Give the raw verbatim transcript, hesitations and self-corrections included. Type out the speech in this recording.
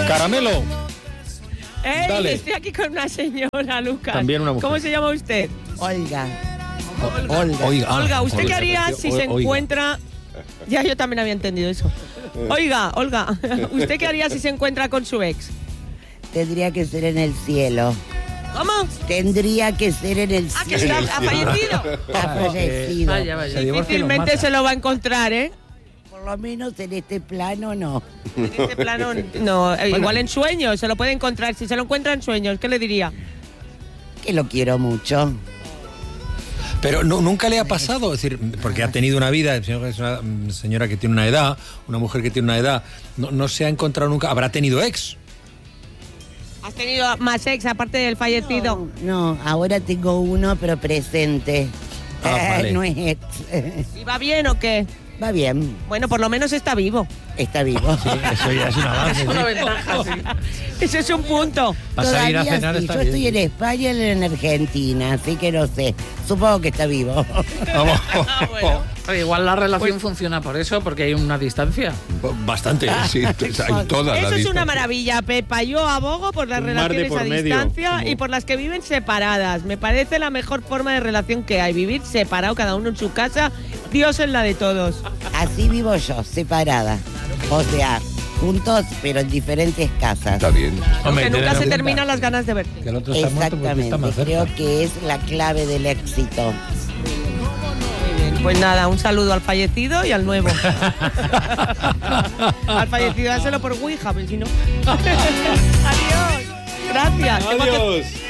Caramelo. Ey, Dale. estoy aquí con una señora, Lucas. También una mujer. ¿Cómo se llama usted? Olga. Olga. Oiga, Olga, ¿usted Olga. qué haría si se Oiga. encuentra... Ya, yo también había entendido eso. Oiga, Olga, ¿usted qué haría si se encuentra con su ex? Tendría que ser en el cielo. ¿Cómo? Tendría que ser en el Ah, que cielo. está, ha fallecido. Ha fallecido. Vaya, vaya. Se divorcia y los Difícilmente mata. se lo va a encontrar, ¿eh? Por lo menos en este plano no. En este plano, no. eh, Igual en sueños, se lo puede encontrar. Si se lo encuentra en sueños, ¿qué le diría? Que lo quiero mucho. Pero no, nunca le ha pasado, es decir, porque ha tenido una vida, es una señora que tiene una edad, una mujer que tiene una edad, no, no se ha encontrado nunca, habrá tenido ex. ¿Has tenido más ex aparte del fallecido? No, ahora tengo uno, pero presente. Ah, vale. No es ex. ¿Y va bien o qué? Va bien, Bueno, por lo menos está vivo. está vivo. Eso ya es un avance. Una ventaja, sí. Ese es un punto. Vas a ir a Todavía cenar, sí. está Yo bien. estoy en España y él en Argentina, así que no sé. Supongo que está vivo. Vamos. Ah, bueno. Oye, igual la relación Pues- funciona por eso, porque hay una distancia. Bastante, sí, hay todas Eso las es listas. una maravilla, Pepa. Yo abogo por las Un mar de relaciones por a medio, distancia como- y por las que viven separadas. Me parece la mejor forma de relación que hay. Vivir separado, cada uno en su casa, Dios en la de todos. Así vivo yo, separada. O sea, juntos, pero en diferentes casas. Está bien. Hombre, que nunca ten en se cuenta terminan las ganas de verte. Que el otro está muerto porque está Exactamente, más cerca. creo que es la clave del éxito. Muy bien, pues nada, un saludo al fallecido y al nuevo. Al fallecido, dáselo por Ouija, pero si no. Adiós. Gracias. Tengo que- Adiós.